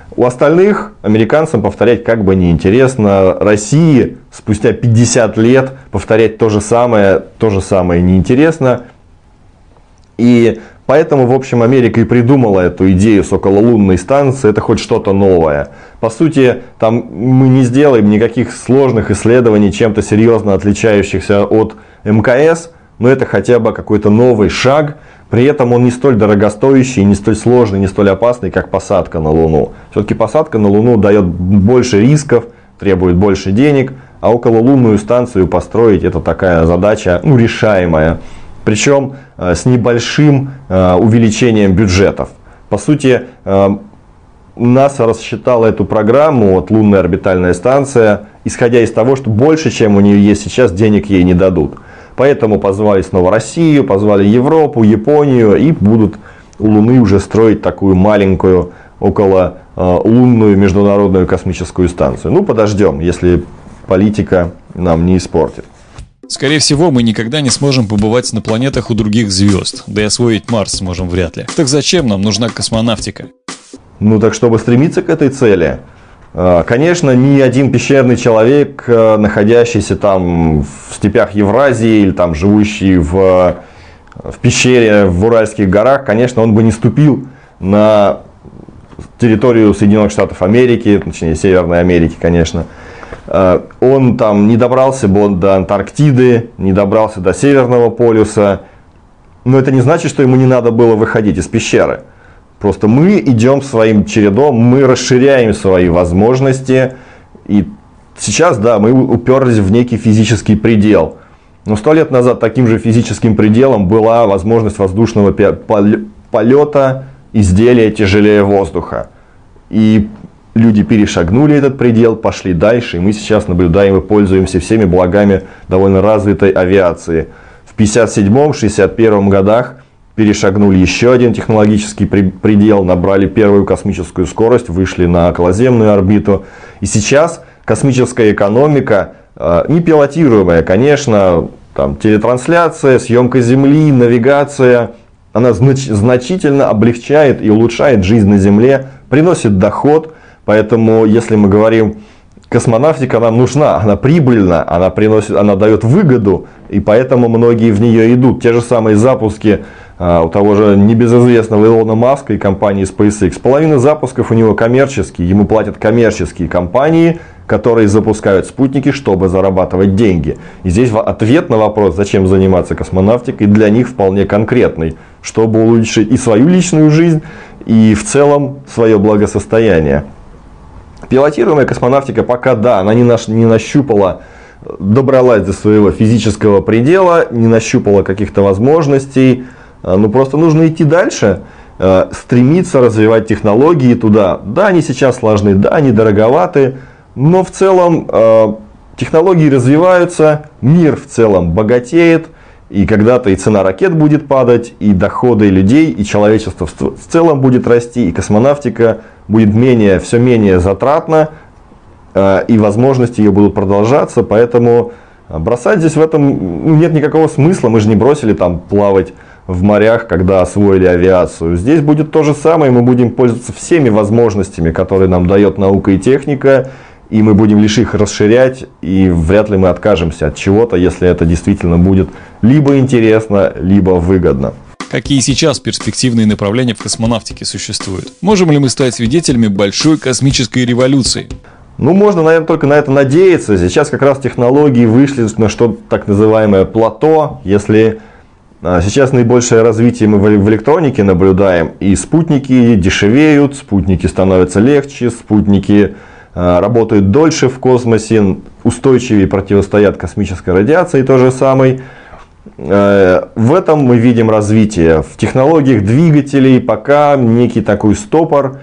У остальных американцам повторять как бы неинтересно. России спустя 50 лет повторять то же самое неинтересно. И поэтому, в общем, Америка и придумала эту идею с окололунной станции. Это хоть что-то новое. По сути, там мы не сделаем никаких сложных исследований, чем-то серьезно отличающихся от МКС. Но это хотя бы какой-то новый шаг. При этом он не столь дорогостоящий, не столь сложный, не столь опасный, как посадка на Луну. Все-таки посадка на Луну дает больше рисков, требует больше денег. А окололунную станцию построить — это такая задача решаемая. Причем с небольшим увеличением бюджетов. По сути, НАСА рассчитала эту программу, вот лунная орбитальная станция, исходя из того, что больше, чем у нее есть сейчас, денег ей не дадут. Поэтому позвали снова Россию, позвали Европу, Японию и будут у Луны уже строить такую маленькую окололунную международную космическую станцию. Ну, подождем, если политика нам не испортит. Скорее всего, мы никогда не сможем побывать на планетах у других звезд, да и освоить Марс сможем вряд ли. Так зачем нам нужна космонавтика? Ну так чтобы стремиться к этой цели. Конечно, ни один пещерный человек, находящийся там в степях Евразии или там живущий в пещере в Уральских горах, конечно, он бы не ступил на территорию Соединенных Штатов Америки, точнее Северной Америки, конечно. Он там не добрался бы до Антарктиды, не добрался до Северного полюса. Но это не значит, что ему не надо было выходить из пещеры. Просто мы идем своим чередом, мы расширяем свои возможности. И сейчас, да, мы уперлись в некий физический предел. Но 100 лет назад таким же физическим пределом была возможность воздушного полета изделия тяжелее воздуха. И люди перешагнули этот предел, пошли дальше. И мы сейчас наблюдаем и пользуемся всеми благами довольно развитой авиации. В 1957-1961 годах перешагнули еще один технологический предел, набрали первую космическую скорость, вышли на околоземную орбиту. И сейчас космическая экономика, не пилотируемая, конечно, там, телетрансляция, съемка Земли, навигация, она значительно облегчает и улучшает жизнь на Земле, приносит доход. Поэтому, если мы говорим, космонавтика нам нужна, она прибыльна, она дает выгоду, и поэтому многие в нее идут. Те же самые запуски у того же небезызвестного Илона Маска и компании SpaceX. Половина запусков у него коммерческие, ему платят коммерческие компании, которые запускают спутники, чтобы зарабатывать деньги. И здесь ответ на вопрос, зачем заниматься космонавтикой, для них вполне конкретный, чтобы улучшить и свою личную жизнь, и в целом свое благосостояние. Пилотируемая космонавтика пока, да, она не нащупала, добралась до своего физического предела, не нащупала каких-то возможностей. Ну, просто нужно идти дальше, стремиться развивать технологии туда. Да, они сейчас сложны, да, они дороговаты, но в целом технологии развиваются, мир в целом богатеет, и когда-то и цена ракет будет падать, и доходы людей, и человечество в целом будет расти, и космонавтика будет все менее затратна, и возможности ее будут продолжаться, поэтому бросать здесь в этом нет никакого смысла. Мы же не бросили там плавать в морях, когда освоили авиацию. Здесь будет то же самое, мы будем пользоваться всеми возможностями, которые нам дает наука и техника, и мы будем лишь их расширять, и вряд ли мы откажемся от чего-то, если это действительно будет либо интересно, либо выгодно. Какие сейчас перспективные направления в космонавтике существуют? Можем ли мы стать свидетелями большой космической революции? Ну, можно, наверное, только на это надеяться. Сейчас как раз технологии вышли на что-то так называемое плато. Если сейчас наибольшее развитие мы в электронике наблюдаем, и спутники дешевеют, спутники становятся легче, спутники работают дольше в космосе, устойчивее противостоят космической радиации, то же самое. В этом мы видим развитие. В технологиях двигателей пока некий такой ступор.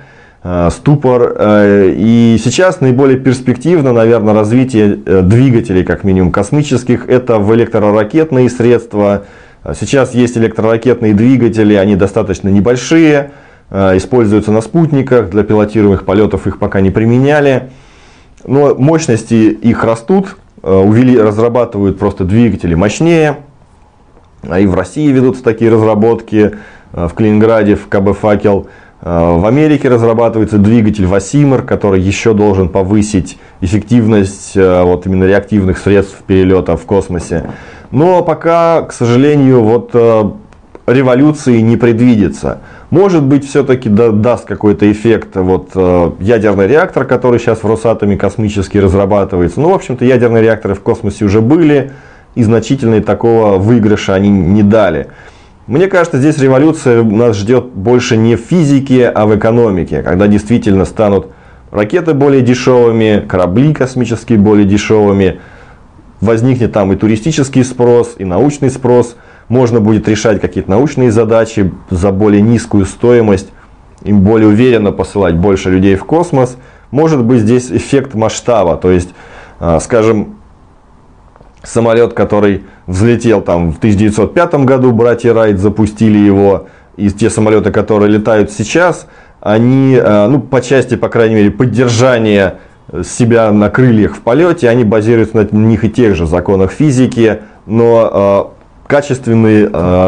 И сейчас наиболее перспективно, наверное, развитие двигателей, как минимум космических, это в электроракетные средства. Сейчас есть электроракетные двигатели, они достаточно небольшие, используются на спутниках, для пилотируемых полетов их пока не применяли. Но мощности их растут, разрабатывают просто двигатели мощнее. И в России ведутся такие разработки, в Калининграде, в КБ «Факел». В Америке разрабатывается двигатель Васимер, который еще должен повысить эффективность вот именно реактивных средств перелета в космосе. Но пока, к сожалению, вот революции не предвидится. Может быть, все-таки даст какой-то эффект вот ядерный реактор, который сейчас в Росатоме космически разрабатывается. Ну, в общем-то, ядерные реакторы в космосе уже были, и значительного такого выигрыша они не дали. Мне кажется, здесь революция нас ждет больше не в физике, а в экономике, когда действительно станут ракеты более дешевыми, корабли космические более дешевыми, возникнет там и туристический спрос, и научный спрос, можно будет решать какие-то научные задачи за более низкую стоимость, им более уверенно посылать больше людей в космос. Может быть здесь эффект масштаба, то есть, скажем, самолет, который взлетел там в 1905 году, братья Райт запустили его, и те самолеты, которые летают сейчас, они, ну, по части, по крайней мере, поддержания себя на крыльях в полете, они базируются на них и тех же законах физики, но качественное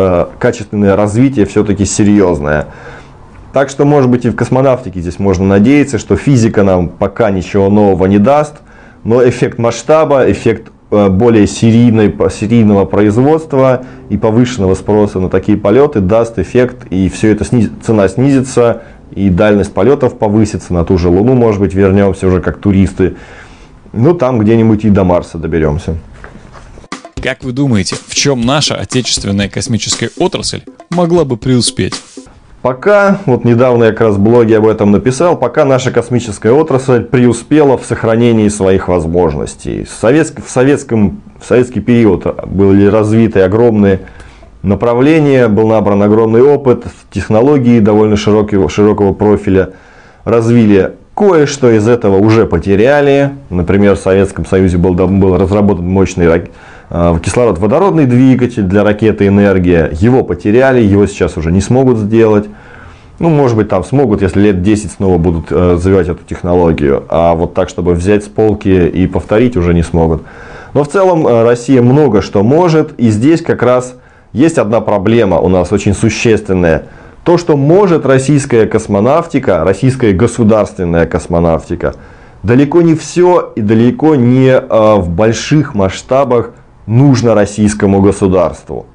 развитие все-таки серьезное. Так что, может быть, и в космонавтике здесь можно надеяться, что физика нам пока ничего нового не даст, но эффект масштаба, эффект более серийного производства и повышенного спроса на такие полеты даст эффект, и все это цена снизится, и дальность полетов повысится, на ту же Луну, может быть, вернемся уже как туристы, ну там где-нибудь и до Марса доберемся. Как вы думаете, в чем наша отечественная космическая отрасль могла бы преуспеть? Пока, вот недавно я как раз в блоге об этом написал, пока наша космическая отрасль преуспела в сохранении своих возможностей. В советский период были развиты огромные направления, был набран огромный опыт, технологии довольно широкого профиля развили. Кое-что из этого уже потеряли. Например, в Советском Союзе был разработан мощный кислород-водородный двигатель для ракеты «Энергия». Его потеряли, его сейчас уже не смогут сделать. Ну, может быть, там смогут, если лет 10 снова будут развивать эту технологию. А вот так, чтобы взять с полки и повторить, уже не смогут. Но в целом Россия много что может. И здесь как раз есть одна проблема у нас очень существенная. То, что может российская космонавтика, российская государственная космонавтика, далеко не все и далеко не в больших масштабах нужно российскому государству.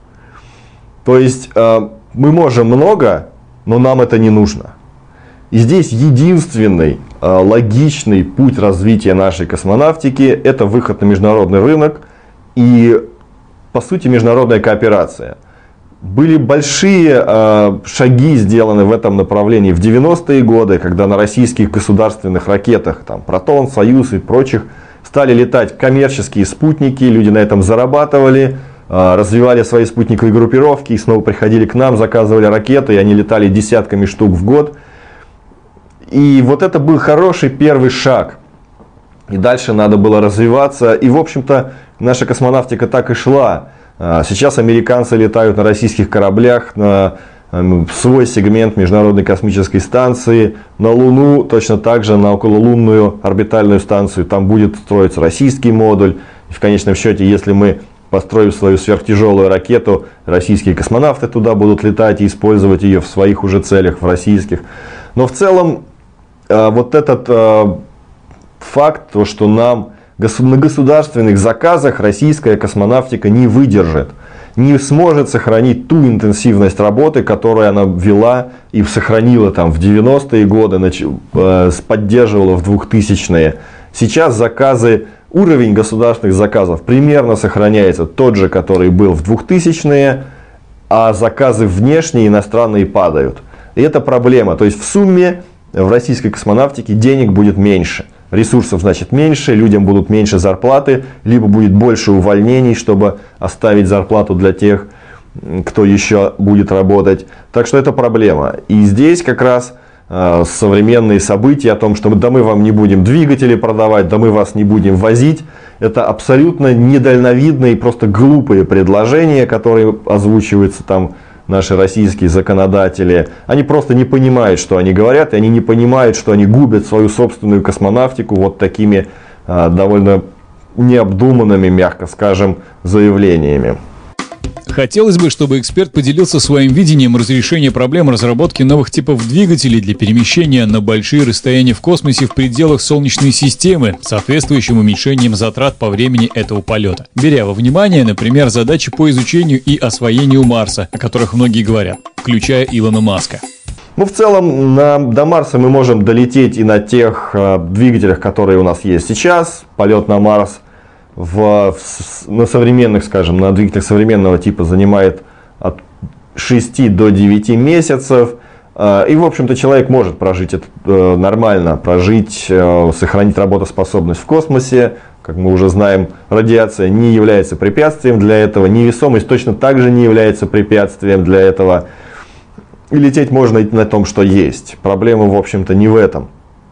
То есть мы можем много, но нам это не нужно. И здесь единственный логичный путь развития нашей космонавтики – это выход на международный рынок и, по сути, международная кооперация. Были большие шаги сделаны в этом направлении в 90-е годы, когда на российских государственных ракетах, там, «Протон», «Союз» и прочих, стали летать коммерческие спутники, люди на этом зарабатывали, развивали свои спутниковые группировки и снова приходили к нам, заказывали ракеты, и они летали десятками штук в год. И вот это был хороший первый шаг. И дальше надо было развиваться. И, в общем-то, наша космонавтика так и шла. Сейчас американцы летают на российских кораблях, на свой сегмент Международной космической станции, на Луну, точно так же на окололунную орбитальную станцию. Там будет строиться российский модуль. И в конечном счете, если мы построим свою сверхтяжелую ракету, российские космонавты туда будут летать и использовать ее в своих уже целях, в российских. Но в целом, вот этот факт, то, что нам на государственных заказах российская космонавтика не выдержит, не сможет сохранить ту интенсивность работы, которую она вела и сохранила там в 90-е годы, поддерживала в 2000-е. Сейчас уровень государственных заказов примерно сохраняется тот же, который был в 2000-е, а заказы внешние, иностранные падают. И это проблема. То есть в сумме в российской космонавтике денег будет меньше. Ресурсов, значит, меньше, людям будут меньше зарплаты, либо будет больше увольнений, чтобы оставить зарплату для тех, кто еще будет работать. Так что это проблема. И здесь как раз современные события о том, что да мы вам не будем двигатели продавать, да мы вас не будем возить, это абсолютно недальновидные и просто глупые предложения, которые озвучиваются там наши российские законодатели. Они просто не понимают, что они говорят, и они не понимают, что они губят свою собственную космонавтику вот такими довольно необдуманными, мягко скажем, заявлениями. Хотелось бы, чтобы эксперт поделился своим видением разрешения проблем разработки новых типов двигателей для перемещения на большие расстояния в космосе в пределах Солнечной системы, соответствующим уменьшением затрат по времени этого полета. Беря во внимание, например, задачи по изучению и освоению Марса, о которых многие говорят, включая Илона Маска. Ну, в целом, до Марса мы можем долететь и на тех двигателях, которые у нас есть сейчас. Полет на Марс на современных, скажем, на двигателях современного типа занимает от 6 до 9 месяцев. И, в общем-то, человек может прожить это нормально, сохранить работоспособность в космосе. Как мы уже знаем, радиация не является препятствием для этого. Невесомость точно так же не является препятствием для этого. И лететь можно на том, что есть. Проблема, в общем-то, не в этом.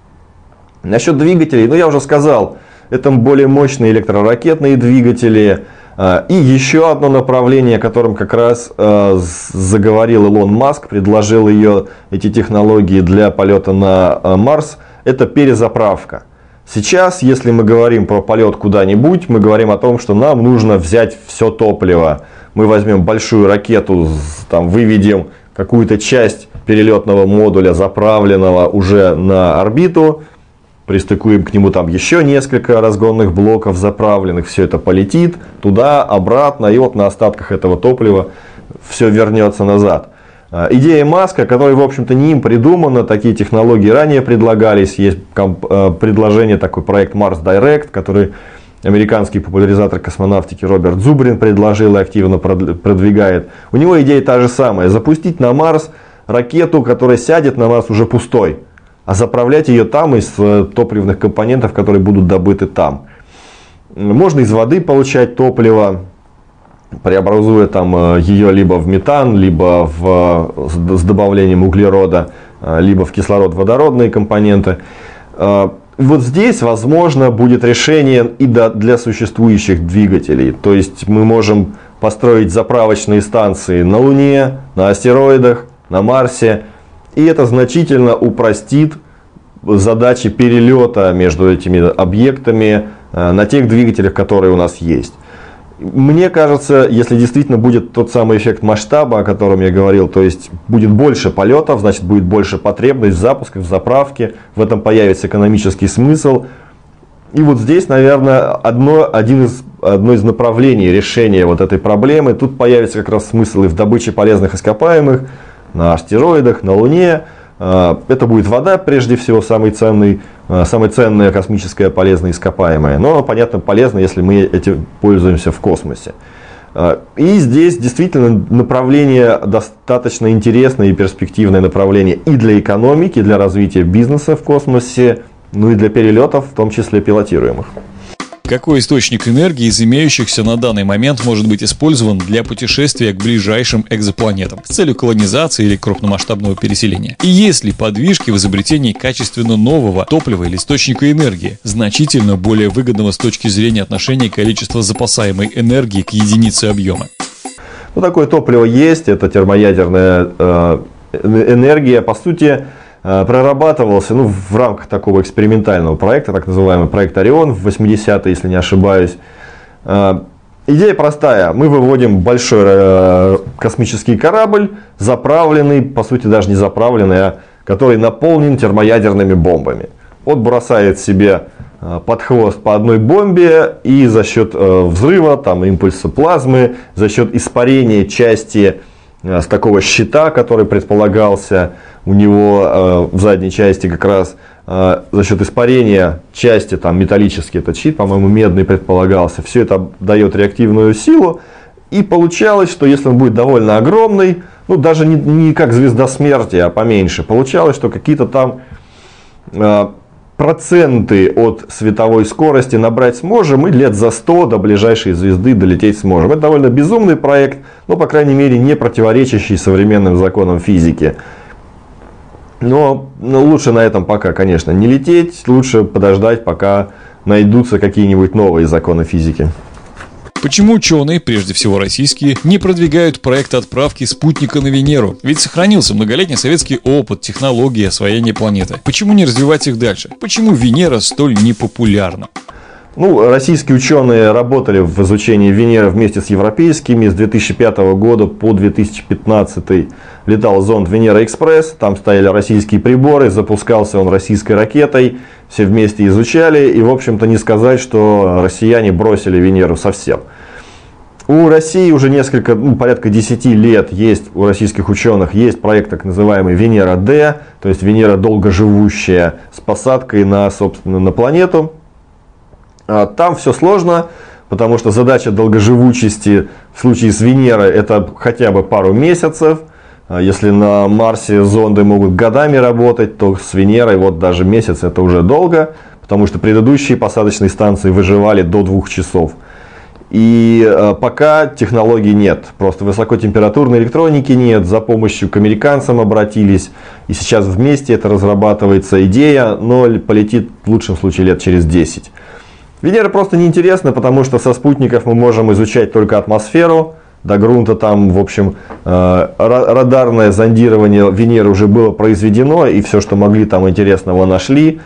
Насчет двигателей, я уже сказал, это более мощные электроракетные двигатели. И еще одно направление, о котором как раз заговорил Илон Маск, предложил эти технологии для полета на Марс, это перезаправка. Сейчас, если мы говорим про полет куда-нибудь, мы говорим о том, что нам нужно взять все топливо. Мы возьмем большую ракету, выведем какую-то часть перелетного модуля, заправленного уже на орбиту, пристыкуем к нему еще несколько разгонных блоков заправленных, все это полетит туда, обратно, и на остатках этого топлива все вернется назад. Идея Маска, которая, в общем-то, не им придумана, такие технологии ранее предлагались, есть предложение, такой проект Mars Direct, который американский популяризатор космонавтики Роберт Зубрин предложил и активно продвигает. У него идея та же самая, запустить на Марс ракету, которая сядет на Марс уже пустой, а заправлять ее там из топливных компонентов, которые будут добыты там. Можно из воды получать топливо, преобразуя ее либо в метан, либо с добавлением углерода, либо в кислород-водородные компоненты. Вот здесь, возможно, будет решение и для существующих двигателей. То есть мы можем построить заправочные станции на Луне, на астероидах, на Марсе. И это значительно упростит задачи перелета между этими объектами на тех двигателях, которые у нас есть. Мне кажется, если действительно будет тот самый эффект масштаба, о котором я говорил, то есть будет больше полетов, значит будет больше потребность в запусках, в заправке, в этом появится экономический смысл. И вот здесь, наверное, одно из направлений решения вот этой проблемы. Тут появится как раз смысл и в добыче полезных ископаемых на астероидах, на Луне. Это будет вода, прежде всего, самая ценная космическая полезная ископаемая. Но, понятно, полезно, если мы этим пользуемся в космосе. И здесь действительно направление достаточно интересное и перспективное направление и для экономики, и для развития бизнеса в космосе, ну и для перелетов, в том числе пилотируемых. Какой источник энергии из имеющихся на данный момент может быть использован для путешествия к ближайшим экзопланетам с целью колонизации или крупномасштабного переселения? И есть ли подвижки в изобретении качественно нового топлива или источника энергии, значительно более выгодного с точки зрения отношения количества запасаемой энергии к единице объема? Такое топливо есть, это термоядерная энергия. По сути, прорабатывался в рамках такого экспериментального проекта, так называемый проект Орион в 80-е, если не ошибаюсь. Идея простая. Мы выводим большой космический корабль, заправленный, по сути даже не заправленный, а который наполнен термоядерными бомбами. Он бросает себе под хвост по одной бомбе, и за счет взрыва, импульса плазмы, за счет испарения части с такого щита, который предполагался у него в задней части, как раз за счет испарения части, металлический этот щит, по-моему, медный предполагался, все это дает реактивную силу. И получалось, что если он будет довольно огромный, даже не как звезда смерти, а поменьше, получалось, что какие-то там проценты от световой скорости набрать сможем, и лет за 100 до ближайшей звезды долететь сможем. Это довольно безумный проект, но, по крайней мере, не противоречащий современным законам физики. Но лучше на этом пока, конечно, не лететь, лучше подождать, пока найдутся какие-нибудь новые законы физики. Почему ученые, прежде всего российские, не продвигают проект отправки спутника на Венеру? Ведь сохранился многолетний советский опыт, технологии освоения планеты. Почему не развивать их дальше? Почему Венера столь непопулярна? Ну, российские ученые работали в изучении Венеры вместе с европейскими. С 2005 года по 2015 летал зонд Венера-Экспресс. Там стояли российские приборы, запускался он российской ракетой. Все вместе изучали. И, в общем-то, не сказать, что россияне бросили Венеру совсем. У России уже порядка 10 лет есть, у российских ученых есть проект так называемый Венера-Д, то есть Венера долгоживущая, с посадкой собственно, на планету. Там все сложно, потому что задача долгоживучести в случае с Венерой это хотя бы пару месяцев. Если на Марсе зонды могут годами работать, то с Венерой вот даже месяц это уже долго, потому что предыдущие посадочные станции выживали до 2 часов. И пока технологий нет, просто высокотемпературной электроники нет, за помощью к американцам обратились, и сейчас вместе это разрабатывается идея, но полетит в лучшем случае лет через 10. Венера просто неинтересна, потому что со спутников мы можем изучать только атмосферу, до грунта там, в общем, радарное зондирование Венеры уже было произведено, и все, что могли там интересного, нашли.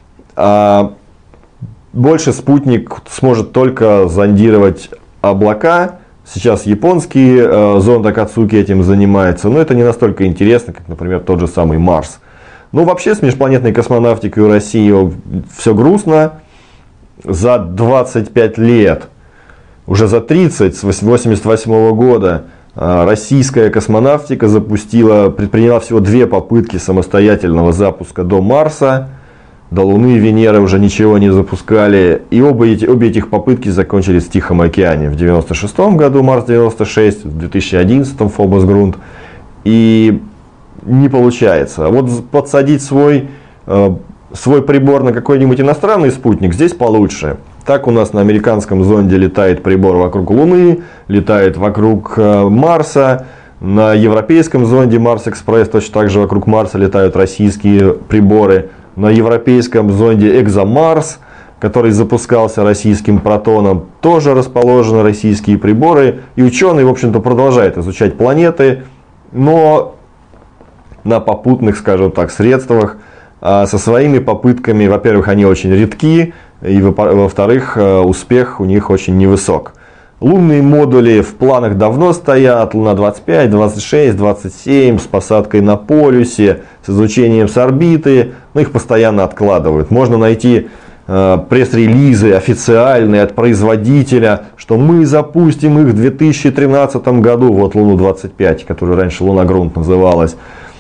Больше спутник сможет только зондировать облака. Сейчас японский зонд Акацуки этим занимается, но это не настолько интересно, как, например, тот же самый Марс. Ну, вообще, с межпланетной космонавтикой у России все грустно. За 25 лет, уже за 30, с 1988 года, российская космонавтика предприняла всего 2 попытки самостоятельного запуска до Марса. До Луны и Венеры уже ничего не запускали. И обе этих попытки закончились в Тихом океане. В 1996 году Марс-96, в 2011 Фобос-Грунт. И не получается. А вот подсадить свой прибор на какой-нибудь иностранный спутник здесь получше. Так у нас на американском зонде летает прибор вокруг Луны, летает вокруг Марса. На европейском зонде Марс-Экспресс точно так же вокруг Марса летают российские приборы. На европейском зонде Экзомарс, который запускался российским Протоном, тоже расположены российские приборы. И ученые, в общем-то, продолжают изучать планеты, но на попутных, скажем так, средствах. Со своими попытками, во-первых, они очень редки, и во-вторых, успех у них очень невысок. Лунные модули в планах давно стоят. Луна-25, 26, 27 с посадкой на полюсе, с изучением с орбиты. Но их постоянно откладывают. Можно найти пресс-релизы официальные от производителя, что мы запустим их в 2013 году. Вот Луну-25, которая раньше Луна-Грунт называлась.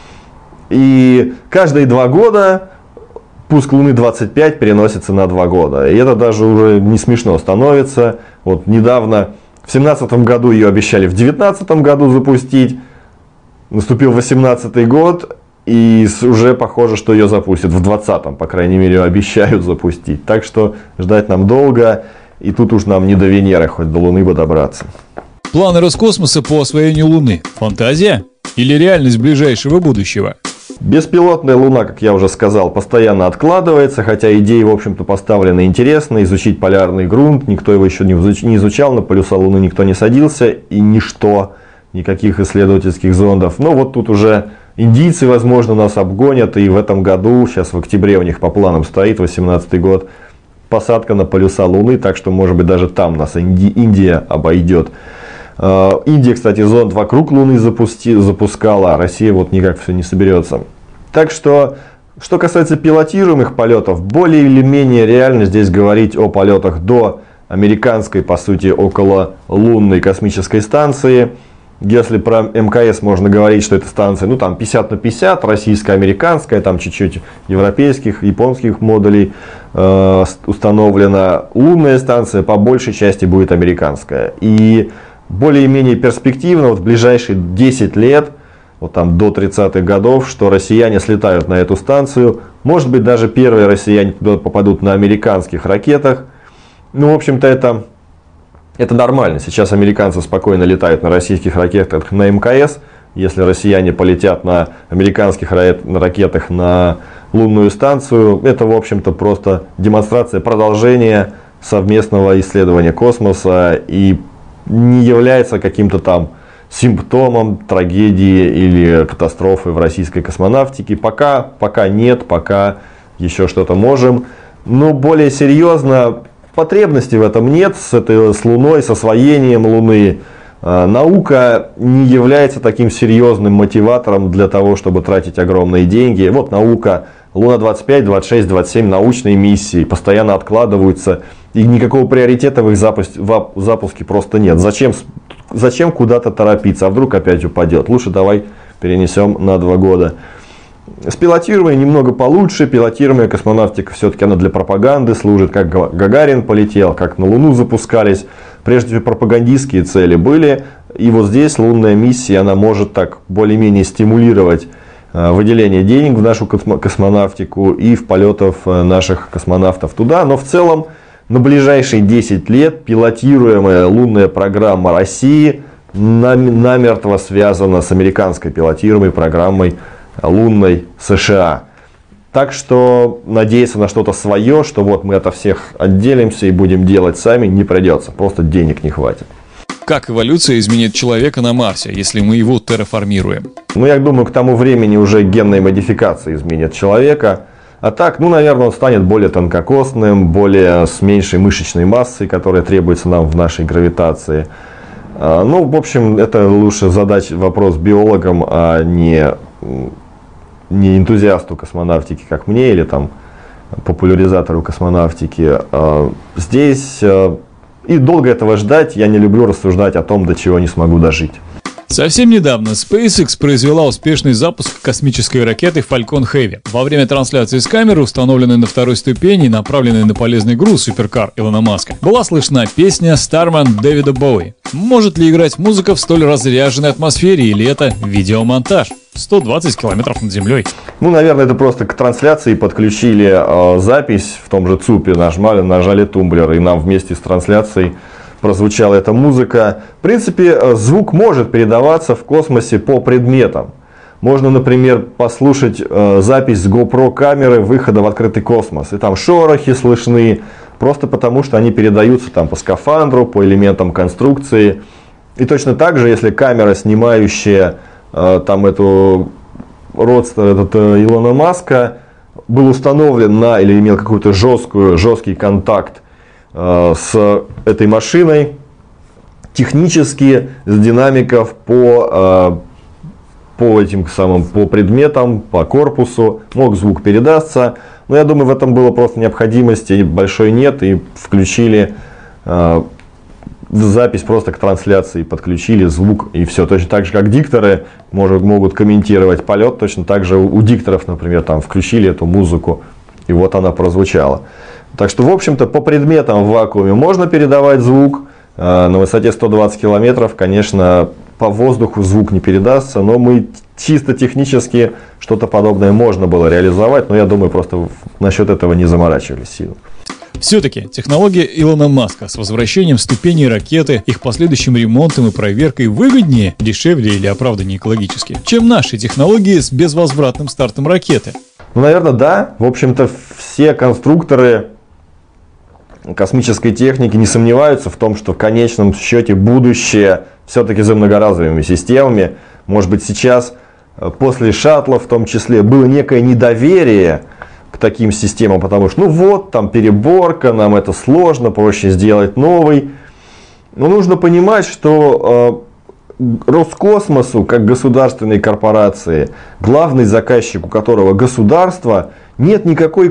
И каждые 2 года пуск Луны-25 переносится на 2 года. И это даже уже не смешно становится. Вот недавно, в 2017 году ее обещали в 2019 году запустить. Наступил 2018 год, и уже похоже, что ее запустят в 2020. По крайней мере, ее обещают запустить. Так что ждать нам долго. И тут уж нам не до Венеры, хоть до Луны бы добраться. Планы Роскосмоса по освоению Луны – фантазия или реальность ближайшего будущего? Беспилотная Луна, как я уже сказал, постоянно откладывается, хотя идеи, в общем-то, поставлены интересно. Изучить полярный грунт, никто его еще не изучал, на полюса Луны никто не садился, и никаких исследовательских зондов. Но вот тут уже индийцы, возможно, нас обгонят, и в этом году, сейчас в октябре у них по планам стоит, 2018 год, посадка на полюса Луны, так что, может быть, даже там нас Индия обойдет. Индия, кстати, зонд вокруг Луны запускала, а Россия вот никак все не соберется. Так что касается пилотируемых полетов, более или менее реально здесь говорить о полетах до американской, по сути, окололунной космической станции. Если про МКС можно говорить, что это станция, ну там 50 на 50, российско-американская, там чуть-чуть европейских, японских модулей установлена. Лунная станция по большей части будет американская. И более-менее перспективно, вот в ближайшие 10 лет, вот там до 30-х годов, что россияне слетают на эту станцию. Может быть, даже первые россияне туда попадут на американских ракетах. Ну, в общем-то, это нормально. Сейчас американцы спокойно летают на российских ракетах на МКС. Если россияне полетят на американских ракетах на лунную станцию, это, в общем-то, просто демонстрация продолжения совместного исследования космоса и не является каким-то там симптомом трагедии или катастрофы в российской космонавтике. Пока нет, пока еще что-то можем. Но более серьезно, потребности в этом нет, с Луной, с освоением Луны. Наука не является таким серьезным мотиватором для того, чтобы тратить огромные деньги. Вот наука, Луна-25, 26, 27 научные миссии постоянно откладываются. И никакого приоритета в их запуске просто нет. Зачем куда-то торопиться? А вдруг опять упадет? Лучше давай перенесем на 2 года. С пилотированием немного получше. Пилотируемая космонавтика все-таки она для пропаганды служит. Как Гагарин полетел, как на Луну запускались. Прежде всего пропагандистские цели были. И вот здесь лунная миссия, она может так более-менее стимулировать выделение денег в нашу космонавтику и в полетов наших космонавтов туда. Но в целом на ближайшие 10 лет пилотируемая лунная программа России намертво связана с американской пилотируемой программой лунной США. Так что надеяться на что-то свое, что вот мы ото всех отделимся и будем делать сами, не придется. Просто денег не хватит. Как эволюция изменит человека на Марсе, если мы его терраформируем? Ну, я думаю, к тому времени уже генная модификация изменит человека. А так, наверное, он станет более тонкокостным, с меньшей мышечной массой, которая требуется нам в нашей гравитации. В общем, это лучше задать вопрос биологам, а не энтузиасту космонавтики, как мне, или там популяризатору космонавтики. Здесь и долго этого ждать, я не люблю рассуждать о том, до чего не смогу дожить. Совсем недавно SpaceX произвела успешный запуск космической ракеты Falcon Heavy. Во время трансляции с камеры, установленной на 2-й ступени и направленной на полезный груз суперкар Илона Маска, была слышна песня Starman Дэвида Боуи. Может ли играть музыка в столь разряженной атмосфере, или это видеомонтаж? 120 километров над землей. Наверное, это просто к трансляции подключили запись в том же ЦУПе, нажали тумблер, и нам вместе с трансляцией прозвучала эта музыка. В принципе, звук может передаваться в космосе по предметам. Можно, например, послушать запись с GoPro камеры выхода в открытый космос. И там шорохи слышны, просто потому что они передаются там по скафандру, по элементам конструкции. И точно так же, если камера, снимающая там родство Илона Маска, был установлен или имел какой-то жесткий контакт с этой машиной, технически с динамиков по предметам, по корпусу мог звук передаться. Но я думаю, в этом было просто необходимости большой нет, и включили запись просто к трансляции, подключили звук, и все. Точно так же, как дикторы могут комментировать полет, точно так же у дикторов, например, там включили эту музыку, и вот она прозвучала. Так что, в общем-то, по предметам в вакууме можно передавать звук. На высоте 120 километров, конечно, по воздуху звук не передастся, но мы чисто технически что-то подобное можно было реализовать, но я думаю, просто насчет этого не заморачивались сильно. Все-таки технология Илона Маска с возвращением ступеней ракеты, их последующим ремонтом и проверкой выгоднее, дешевле или оправданнее экологически, чем наши технологии с безвозвратным стартом ракеты. Наверное, да. В общем-то, все конструкторы космической техники не сомневаются в том, что в конечном счете будущее все-таки за многоразовыми системами. Может быть, сейчас, после шаттлов в том числе, было некое недоверие к таким системам, потому что, там переборка, нам это сложно, проще сделать новый. Но нужно понимать, что Роскосмосу, как государственной корпорации, главный заказчик, у которого государство, нет никакого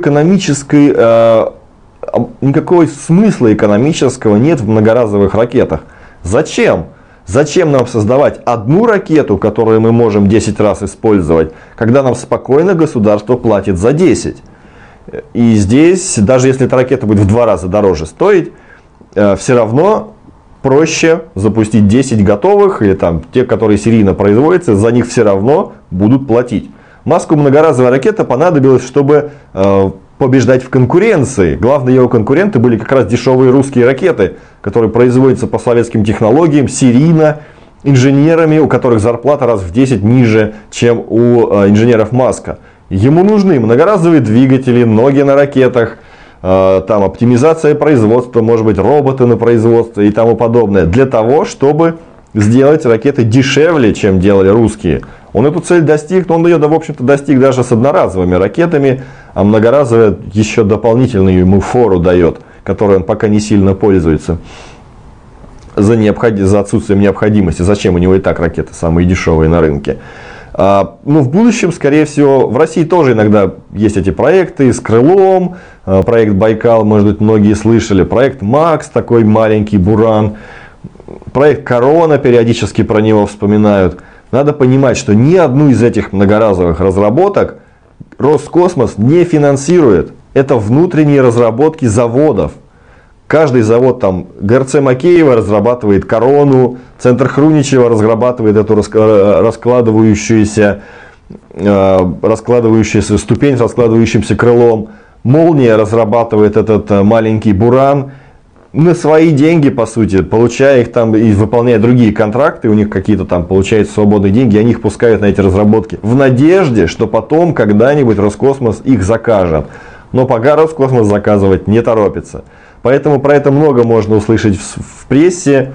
смысла экономического нет в многоразовых ракетах. Зачем? Зачем нам создавать одну ракету, которую мы можем 10 раз использовать, когда нам спокойно государство платит за 10? И здесь, даже если эта ракета будет в 2 раза дороже стоить, все равно проще запустить 10 готовых, или там те, которые серийно производятся, за них все равно будут платить. Маску многоразовая ракета понадобилась, чтобы побеждать в конкуренции. Главные его конкуренты были как раз дешевые русские ракеты, которые производятся по советским технологиям, серийно, инженерами, у которых зарплата раз в 10 ниже, чем у инженеров Маска. Ему нужны многоразовые двигатели, ноги на ракетах, там оптимизация производства, может быть, роботы на производство и тому подобное, для того, чтобы сделать ракеты дешевле, чем делали русские. Он эту цель достиг, но он ее, в общем-то, достиг даже с одноразовыми ракетами, а многоразовая еще дополнительную ему фору дает. которой он пока не сильно пользуется, за отсутствием необходимости. Зачем? У него и так ракеты самые дешевые на рынке. Ну, в будущем, скорее всего, в России тоже иногда есть эти проекты с крылом. Проект Байкал, может быть, многие слышали. Проект Макс, такой маленький буран. Проект Корона, периодически про него вспоминают. Надо понимать, что ни одну из этих многоразовых разработок Роскосмос не финансирует. Это внутренние разработки заводов. Каждый завод, там, ГРЦ Макеева разрабатывает Корону, Центр Хруничева разрабатывает эту раскладывающуюся ступень с раскладывающимся крылом. Молния разрабатывает этот маленький буран на свои деньги, по сути, получая их там и выполняя другие контракты, у них какие-то там получают свободные деньги, они их пускают на эти разработки в надежде, что потом когда-нибудь Роскосмос их закажет. Но пока Роскосмос заказывать не торопится. Поэтому про это много можно услышать в прессе.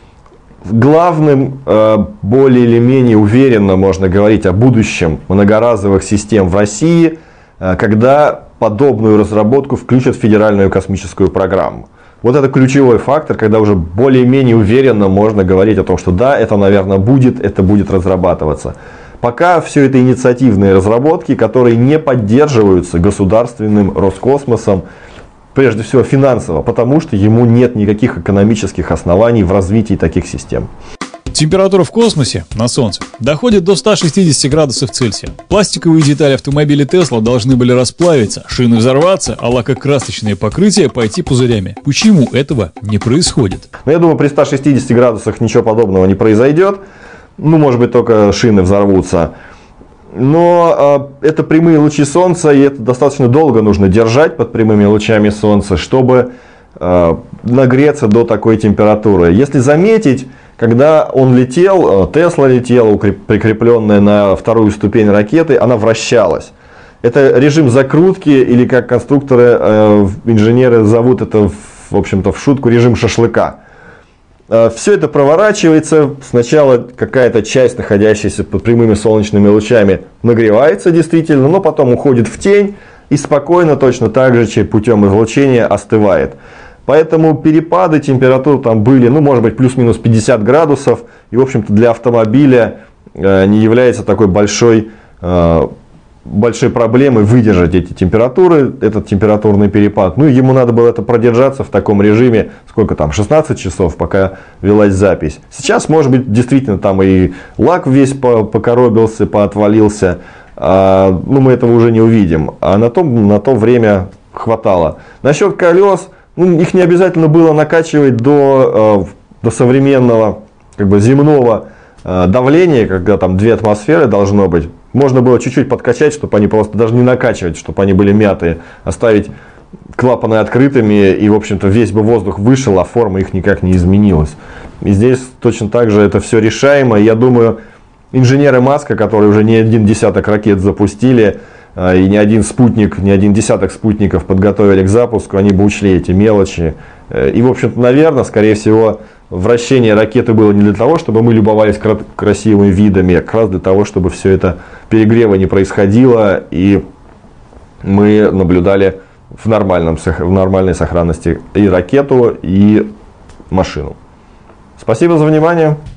Главным, более или менее уверенно можно говорить о будущем многоразовых систем в России, когда подобную разработку включат в федеральную космическую программу. Вот это ключевой фактор, когда уже более-менее уверенно можно говорить о том, что да, это, наверное, это будет разрабатываться. Пока все это инициативные разработки, которые не поддерживаются государственным Роскосмосом, прежде всего финансово, потому что ему нет никаких экономических оснований в развитии таких систем. Температура в космосе, на Солнце, доходит до 160 градусов Цельсия. Пластиковые детали автомобиля Tesla должны были расплавиться, шины взорваться, а лакокрасочные покрытия пойти пузырями. Почему этого не происходит? Но я думаю, при 160 градусах ничего подобного не произойдет. Ну, может быть, только шины взорвутся. Но это прямые лучи Солнца, и это достаточно долго нужно держать под прямыми лучами Солнца, чтобы нагреться до такой температуры. Если заметить, когда он летел, Тесла летела, прикрепленная на вторую ступень ракеты, она вращалась. Это режим закрутки, или как конструкторы, инженеры зовут это, в общем-то, в шутку, режим шашлыка. Все это проворачивается, сначала какая-то часть, находящаяся под прямыми солнечными лучами, нагревается действительно, но потом уходит в тень и спокойно, точно так же, путем излучения остывает. Поэтому перепады температур там были, ну, может быть, плюс-минус 50 градусов, и, в общем-то, для автомобиля не является такой большой проблемой выдержать эти температуры, этот температурный перепад. Ну, ему надо было это продержаться в таком режиме, сколько там, 16 часов, пока велась запись. Сейчас, может быть, действительно там и лак весь покоробился, поотвалился, но мы этого уже не увидим. А на то время хватало. Насчет колес, ну, их не обязательно было накачивать до современного, как бы, земного давления, когда там 2 атмосферы должно быть. Можно было чуть-чуть подкачать, чтобы они просто даже не накачивать, чтобы они были мятые. Оставить клапаны открытыми, и, в общем-то, весь бы воздух вышел, а форма их никак не изменилась. И здесь точно так же это все решаемо. Я думаю, инженеры Маска, которые уже не один десяток ракет запустили, и не один десяток спутников подготовили к запуску, они бы учли эти мелочи. И, в общем-то, наверное, скорее всего, вращение ракеты было не для того, чтобы мы любовались красивыми видами, а как раз для того, чтобы все это перегрева не происходило, и мы наблюдали в нормальной сохранности и ракету, и машину. Спасибо за внимание.